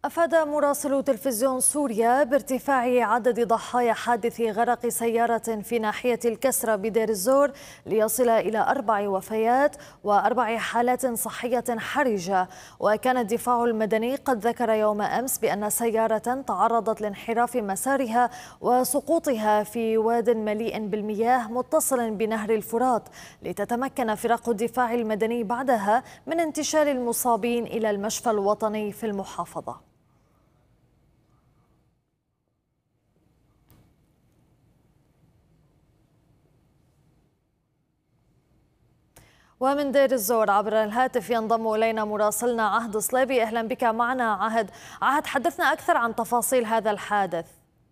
أفاد مراسل تلفزيون سوريا بارتفاع عدد ضحايا حادث غرق سيارة في ناحية الكسرة بدير الزور ليصل إلى 4 وفيات و4 حالات صحية حرجة. وكان الدفاع المدني قد ذكر يوم أمس بأن سيارة تعرضت لانحراف مسارها وسقوطها في واد مليء بالمياه متصل بنهر الفرات، لتتمكن فرق الدفاع المدني بعدها من انتشال المصابين إلى المشفى الوطني في المحافظة. ومن دير الزور عبر الهاتف ينضم إلينا مراسلنا عهد صليبي. أهلا بك معنا عهد، حدثنا أكثر عن تفاصيل هذا الحادث.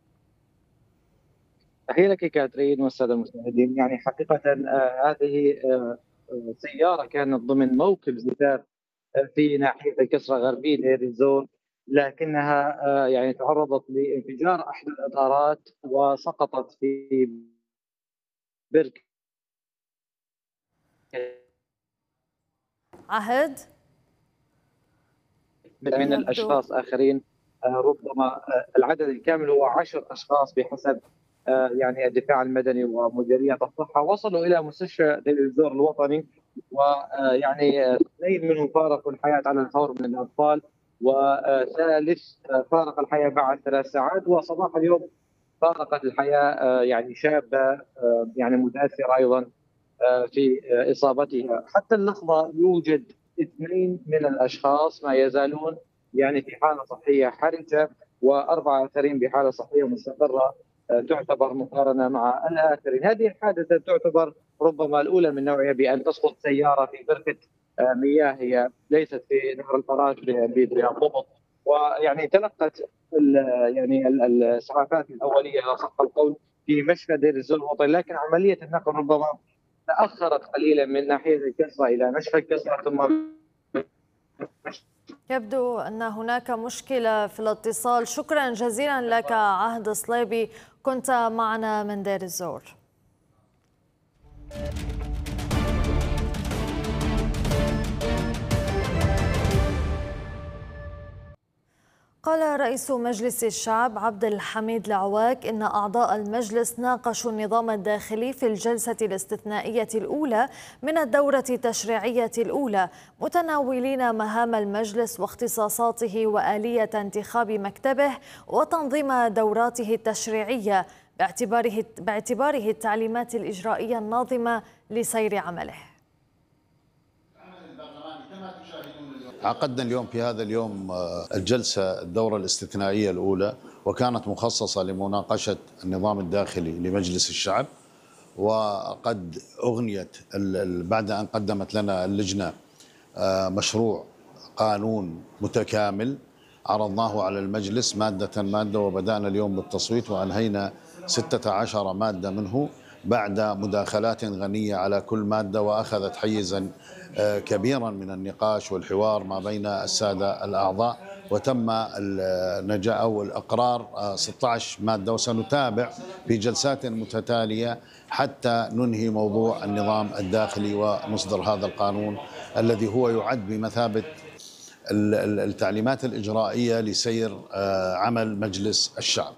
تحية لك كاترين والسادة المشاهدين. يعني حقيقة هذه سيارة كانت ضمن موكب زفاف في ناحية الكسرة غربية دير الزور، لكنها يعني تعرضت لانفجار أحد الإطارات وسقطت في بركة عهد من يبدو الأشخاص آخرين. ربما العدد الكامل هو 10 أشخاص بحسب يعني الدفاع المدني ومديرية الصحة، وصلوا إلى مستشفى دير الزور الوطني، ويعني اثنين منهم فارقوا الحياة على الفور من الأطفال، وثالث فارق الحياة بعد 3 ساعات، وصباح اليوم فارقت الحياة يعني شابة يعني متأثرة أيضا في إصابتها. حتى اللحظة يوجد 2 من الأشخاص ما يزالون يعني في حالة صحية حرجة، و4 آخرين بحالة صحية مستقرة تعتبر مقارنة مع الآخرين. هذه الحادثة تعتبر ربما الأولى من نوعها بأن تسقط سيارة في بركة مياه، هي ليست في نهر الفرات بالضبط. ويعني تلقت يعني الإسعافات الأولية إذا صح القول في مشفى دير الزور الوطني، لكن عملية النقل ربما تأخرت قليلا من ناحية الكسرة إلى مشفى الكسرة ثم. يبدو أن هناك مشكلة في الاتصال. شكرا جزيلا لك عهد صليبي، كنت معنا من دير الزور. قال رئيس مجلس الشعب عبد الحميد العواك إن أعضاء المجلس ناقشوا النظام الداخلي في الجلسة الاستثنائية الأولى من الدورة التشريعية الأولى، متناولين مهام المجلس واختصاصاته وآلية انتخاب مكتبه وتنظيم دوراته التشريعية باعتباره التعليمات الإجرائية الناظمة لسير عمله. عقدنا اليوم في هذا اليوم الجلسة الدورة الاستثنائية الأولى، وكانت مخصصة لمناقشة النظام الداخلي لمجلس الشعب. وقد أغنيت بعد أن قدمت لنا اللجنة مشروع قانون متكامل عرضناه على المجلس مادة مادة، وبدأنا اليوم بالتصويت وأنهينا 16 مادة منه بعد مداخلات غنية على كل مادة، وأخذت حيزا كبيرا من النقاش والحوار ما بين السادة الأعضاء، وتم النجاح أو الإقرار 16 مادة، وسنتابع في جلسات متتالية حتى ننهي موضوع النظام الداخلي ونصدر هذا القانون الذي هو يعد بمثابة التعليمات الإجرائية لسير عمل مجلس الشعب.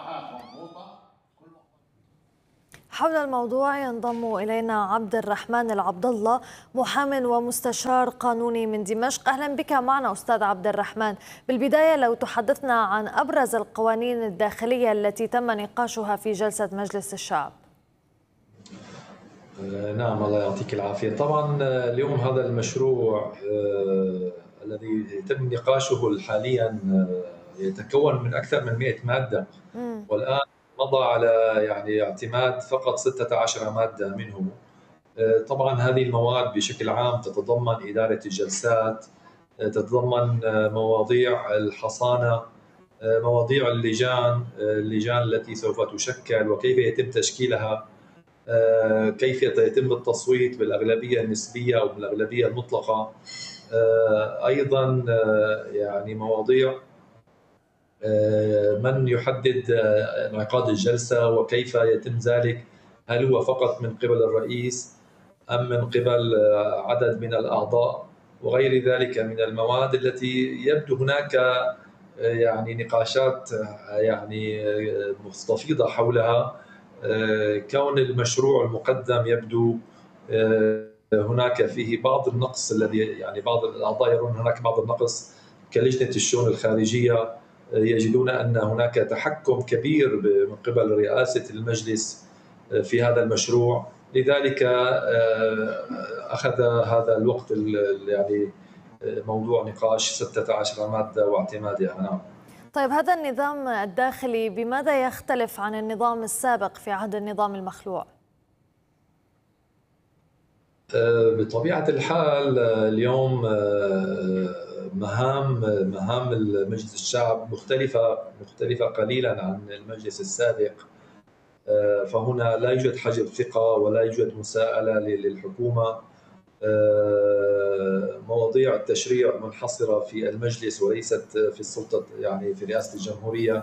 حول الموضوع ينضم إلينا عبد الرحمن العبد الله، محامٍ ومستشار قانوني من دمشق. أهلا بك معنا أستاذ عبد الرحمن. بالبداية لو تحدثنا عن أبرز القوانين الداخلية التي تم نقاشها في جلسة مجلس الشعب. نعم، الله يعطيك العافية. طبعا اليوم هذا المشروع الذي يتم نقاشه حاليا يتكون من أكثر من 100 مادة، والآن مضى على يعني اعتماد فقط 16 مادة منه. طبعا هذه المواد بشكل عام تتضمن إدارة الجلسات، تتضمن مواضيع الحصانة، مواضيع اللجان التي سوف تشكل وكيف يتم تشكيلها، كيف يتم التصويت بالأغلبية النسبية أو بالأغلبية المطلقة، أيضا يعني مواضيع من يحدد انعقاد الجلسة وكيف يتم ذلك، هل هو فقط من قبل الرئيس أم من قبل عدد من الأعضاء، وغير ذلك من المواد التي يبدو هناك يعني نقاشات يعني مستفيضة حولها. كون المشروع المقدم يبدو هناك فيه بعض النقص، الذي يعني بعض الأعضاء يرون هناك بعض النقص كلجنة الشؤون الخارجية، يجدون أن هناك تحكم كبير من قبل رئاسة المجلس في هذا المشروع. لذلك أخذ هذا الوقت يعني موضوع نقاش 16 مادة واعتمادها. نعم. طيب، هذا النظام الداخلي بماذا يختلف عن النظام السابق في عهد النظام المخلوع؟ بطبيعة الحال اليوم مهام مجلس الشعب مختلفة قليلا عن المجلس السابق. فهنا لا يوجد حجر ثقة ولا يوجد مساءلة للحكومة. مواضيع التشريع منحصرة في المجلس وليست في السلطة، يعني في رئاسة الجمهورية.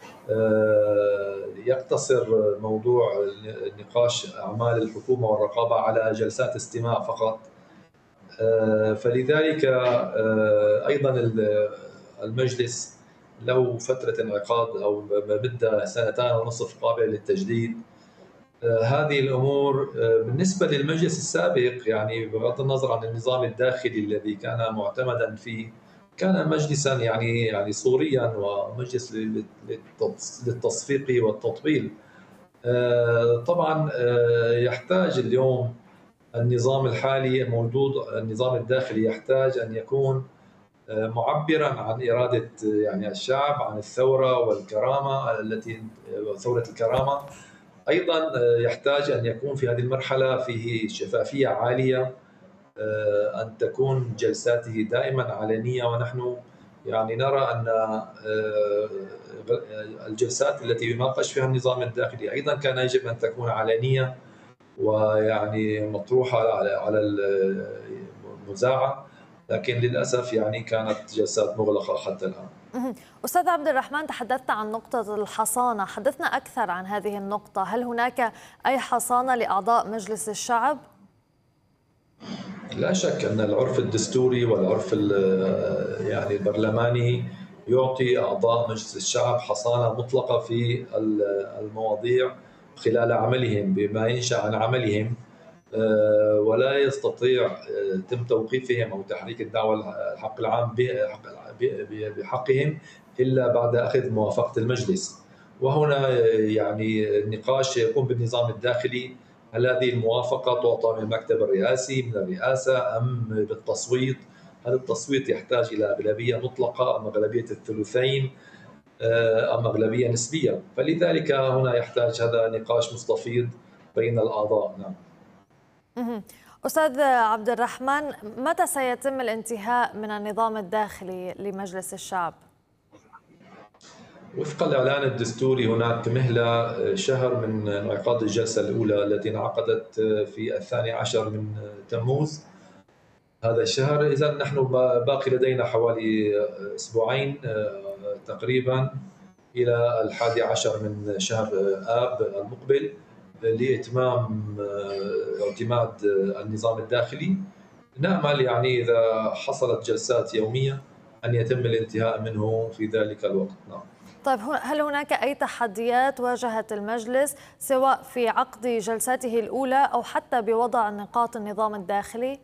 يقتصر موضوع نقاش أعمال الحكومة والرقابة على جلسات استماع فقط. فلذلك أيضا المجلس له فترة انعقاد أو مدة 2.5 سنين قابلة للتجديد. هذه الأمور بالنسبة للمجلس السابق، يعني بغض النظر عن النظام الداخلي الذي كان معتمدا فيه، كان مجلسا يعني صوريا ومجلس للتصفيق والتطبيل. طبعا يحتاج اليوم النظام الحالي موجود، النظام الداخلي يحتاج أن يكون معبرا عن إرادة يعني الشعب، عن الثورة والكرامة ثورة الكرامة. أيضا يحتاج أن يكون في هذه المرحلة فيه شفافية عالية، أن تكون جلساته دائما علنية. ونحن يعني نرى أن الجلسات التي يناقش فيها النظام الداخلي أيضا كان يجب أن تكون علنية ويعني مطروحة على المذاعة، لكن للأسف يعني كانت جلسات مغلقة حتى الآن. أستاذ عبد الرحمن، تحدثت عن نقطة الحصانة، حدثنا أكثر عن هذه النقطة. هل هناك أي حصانة لأعضاء مجلس الشعب؟ لا شك أن العرف الدستوري والعرف يعني البرلماني يعطي أعضاء مجلس الشعب حصانة مطلقة في المواضيع خلال عملهم بما ينشأ عن عملهم، ولا يستطيع تم توقيفهم أو تحريك الدعوة الحق العام بحقهم إلا بعد أخذ موافقة المجلس. وهنا يعني النقاش يكون بالنظام الداخلي، هل هذه الموافقة تعطى من المكتب الرئاسي من الرئاسة أم بالتصويت؟ هل التصويت يحتاج إلى أغلبية مطلقة أم أغلبية الثلثين أم أغلبية نسبية؟ فلذلك هنا يحتاج هذا نقاش مستفيض بين الأعضاء. نعم. أستاذ عبد الرحمن، متى سيتم الانتهاء من النظام الداخلي لمجلس الشعب؟ وفق الإعلان الدستوري هناك مهلة شهر من انعقاد الجلسة الأولى التي انعقدت في 12 من تموز هذا الشهر. إذا نحن باقي لدينا حوالي أسبوعين تقريبا إلى 11 من شهر آب المقبل لإتمام اعتماد النظام الداخلي. نأمل يعني إذا حصلت جلسات يومية أن يتم الانتهاء منه في ذلك الوقت. نعم. طيب، هل هناك أي تحديات واجهت المجلس سواء في عقد جلساته الأولى أو حتى بوضع نقاط النظام الداخلي؟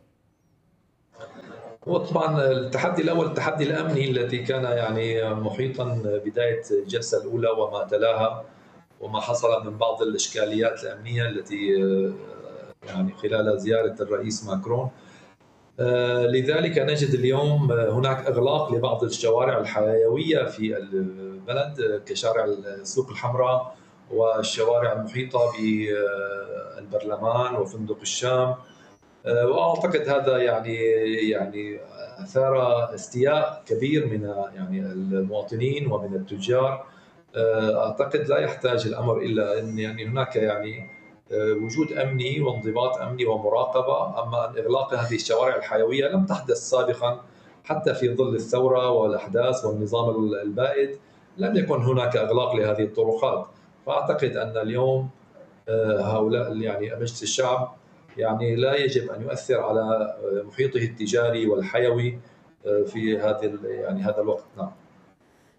وطبعا التحدي الأول التحدي الأمني الذي كان يعني محيطا بداية الجلسة الأولى وما تلاها، وما حصل من بعض الإشكاليات الأمنية التي يعني خلال زيارة الرئيس ماكرون. لذلك نجد اليوم هناك إغلاق لبعض الشوارع الحيوية في البلد كشارع السوق الحمراء والشوارع المحيطة بالبرلمان وفندق الشام. وأعتقد هذا يعني أثار استياء كبير من يعني المواطنين ومن التجار. أعتقد لا يحتاج الأمر إلا أن يعني هناك يعني وجود أمني وانضباط أمني ومراقبة. أما أن إغلاق هذه الشوارع الحيوية لم تحدث سابقا، حتى في ظل الثورة والأحداث والنظام البائد لم يكن هناك إغلاق لهذه الطرقات. فأعتقد أن اليوم هؤلاء يعني مجلس الشعب يعني لا يجب أن يؤثر على محيطه التجاري والحيوي في هذا الوقت. نعم.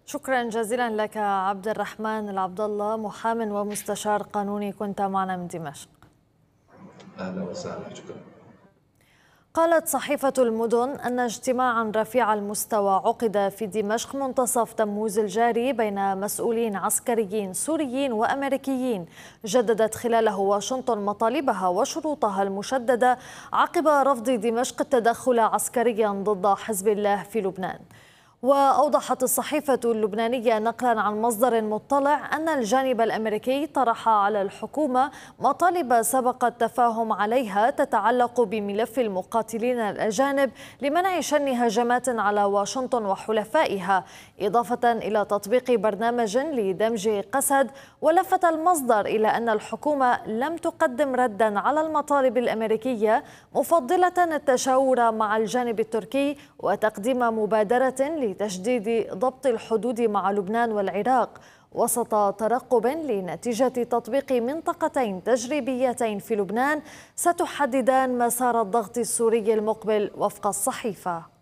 شكرا جزيلا لك عبد الرحمن العبد الله، محام ومستشار قانوني، كنت معنا من دمشق. أهلا وسهلا، شكرا. قالت صحيفة المدن أن اجتماعا رفيع المستوى عقد في دمشق منتصف تموز الجاري بين مسؤولين عسكريين سوريين وأمريكيين جددت خلاله واشنطن مطالبها وشروطها المشددة عقب رفض دمشق التدخل عسكريا ضد حزب الله في لبنان. وأوضحت الصحيفة اللبنانية نقلا عن مصدر مطلع أن الجانب الأمريكي طرح على الحكومة مطالب سبق التفاهم عليها تتعلق بملف المقاتلين الأجانب لمنع شن هجمات على واشنطن وحلفائها، إضافة إلى تطبيق برنامج لدمج قسد. ولفت المصدر إلى أن الحكومة لم تقدم ردا على المطالب الأمريكية، مفضلة التشاور مع الجانب التركي وتقديم مبادرة لتشديد ضبط الحدود مع لبنان والعراق وسط ترقب لنتيجة تطبيق منطقتين تجريبيتين في لبنان ستحددان مسار الضغط السوري المقبل وفق الصحيفة.